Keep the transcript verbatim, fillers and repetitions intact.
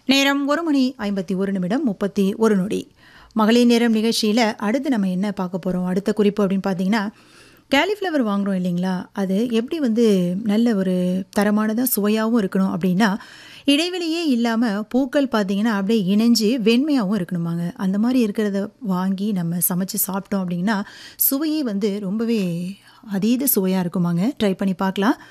நேரம் ஒரு மணி ஐம்பத்தி ஒரு நிமிடம் முப்பத்தி ஒரு நொடி. மகளிர் நேரம் நிகழ்ச்சியில் அடுத்து நம்ம என்ன பார்க்க போகிறோம், அடுத்த குறிப்பு அப்படின்னு பார்த்தீங்கன்னா, கேலிஃப்ளவர் வாங்குகிறோம் இல்லைங்களா, அது எப்படி வந்து நல்ல ஒரு தரமானதாக சுவையாகவும் இருக்கணும் அப்படின்னா, இடைவெளியே இல்லாமல் பூக்கள் பார்த்தீங்கன்னா அப்படியே இணைஞ்சு வெண்மையாகவும் இருக்கணுமாங்க. அந்த மாதிரி இருக்கிறத வாங்கி நம்ம சமைச்சு சாப்பிட்டோம் அப்படின்னா சுவையே வந்து ரொம்பவே அதீத சுவையாக இருக்குமாங்க. ட்ரை பண்ணி பார்க்கலாம்.